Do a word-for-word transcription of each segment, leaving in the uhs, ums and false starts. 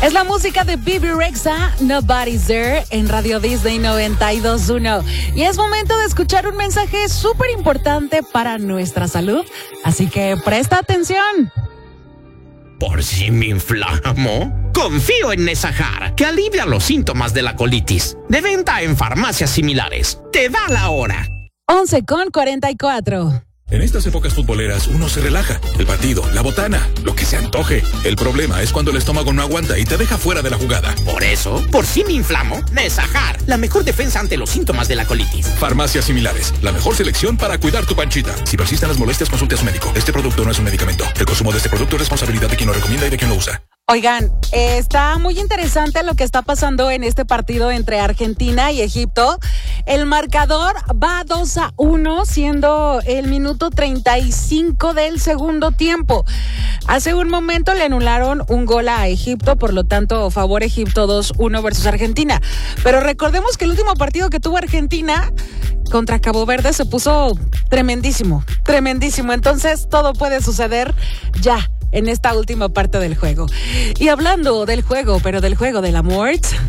Es la música de Bebe Rexha, Nobody's There, en Radio Disney noventa y dos punto uno. Y es momento de escuchar un mensaje súper importante para nuestra salud. Así que presta atención. ¿Por si me inflamo? Confío en Nesajar, que alivia los síntomas de la colitis. De venta en farmacias similares. Te da la hora. once con cuarenta y cuatro. En estas épocas futboleras uno se relaja. El partido, la botana, lo que se antoje. El problema es cuando el estómago no aguanta y te deja fuera de la jugada. Por eso, por si me inflamo, Nesajar, la mejor defensa ante los síntomas de la colitis. Farmacias similares, la mejor selección para cuidar tu panchita. Si persisten las molestias, consulte a su médico. Este producto no es un medicamento. El consumo de este producto es responsabilidad de quien lo recomienda y de quien lo usa. Oigan, eh, está muy interesante lo que está pasando en este partido entre Argentina y Egipto. El marcador va dos a uno, siendo el minuto treinta y cinco del segundo tiempo. Hace un momento le anularon un gol a Egipto, por lo tanto, favor Egipto dos uno versus Argentina. Pero recordemos que el último partido que tuvo Argentina contra Cabo Verde se puso tremendísimo, tremendísimo. Entonces, todo puede suceder ya en esta última parte del juego. Y hablando del juego, pero del juego del amor,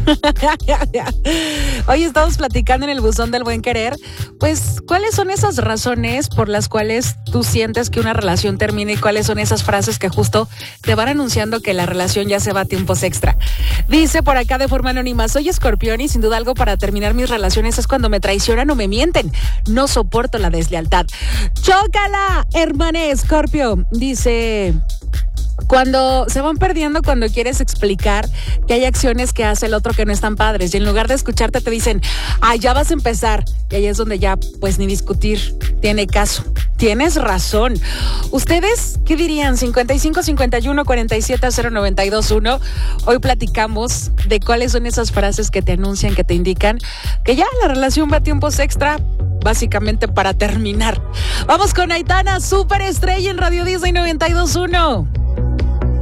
hoy estamos platicando en el buzón del buen querer, pues, ¿cuáles son esas razones por las cuales tú sientes que una relación termina y cuáles son esas frases que justo te van anunciando que la relación ya se va a tiempos extra? Dice por acá de forma anónima: soy escorpión y sin duda algo para terminar mis relaciones es cuando me traicionan o me mienten. No soporto la deslealtad. ¡Chócala, hermana Escorpio! Dice: cuando se van perdiendo, cuando quieres explicar que hay acciones que hace el otro que no están padres y en lugar de escucharte te dicen, ah, ya vas a empezar, y ahí es donde ya pues ni discutir tiene caso. Tienes razón. ¿Ustedes qué dirían? cincuenta y cinco cincuenta y uno cuarenta y siete cero noventa y dos uno. Hoy platicamos de cuáles son esas frases que te anuncian, que te indican que ya la relación va a tiempos extra, básicamente para terminar. Vamos con Aitana, superestrella en Radio Disney noventa y dos punto uno.